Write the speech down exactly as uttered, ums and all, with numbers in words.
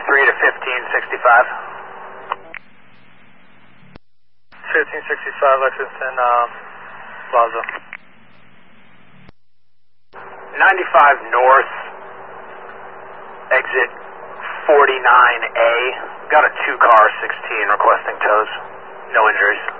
three to fifteen sixty-five. fifteen sixty-five Lexington uh, Plaza. ninety-five north, exit forty-nine A. Got a two car sixteen requesting tows. No injuries.